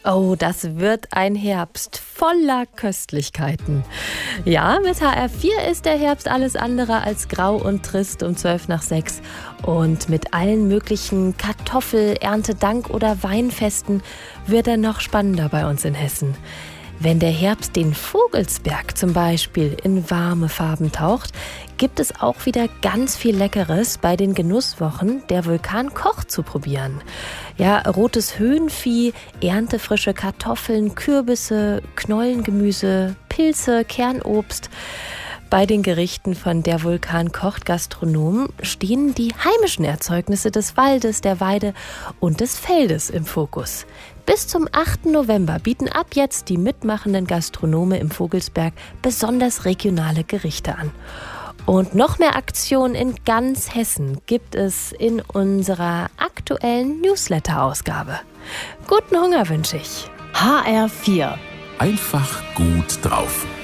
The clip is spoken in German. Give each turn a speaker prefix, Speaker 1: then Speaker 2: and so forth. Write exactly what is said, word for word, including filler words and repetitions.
Speaker 1: Oh, das wird ein Herbst voller Köstlichkeiten. Ja, mit H R vier ist der Herbst alles andere als grau und trist um zwölf nach sechs. Und mit allen möglichen Kartoffel-, Erntedank- oder Weinfesten wird er noch spannender bei uns in Hessen. Wenn der Herbst den Vogelsberg zum Beispiel in warme Farben taucht, gibt es auch wieder ganz viel Leckeres bei den Genusswochen der Vulkan Koch zu probieren. Ja, rotes Höhenvieh, erntefrische Kartoffeln, Kürbisse, Knollengemüse, Pilze, Kernobst. Bei den Gerichten von der Vulkan kocht Gastronomen stehen die heimischen Erzeugnisse des Waldes, der Weide und des Feldes im Fokus. Bis zum achten November bieten ab jetzt die mitmachenden Gastronome im Vogelsberg besonders regionale Gerichte an. Und noch mehr Aktionen in ganz Hessen gibt es in unserer aktuellen Newsletter-Ausgabe. Guten Hunger wünsche ich.
Speaker 2: H R vier.
Speaker 3: Einfach gut drauf.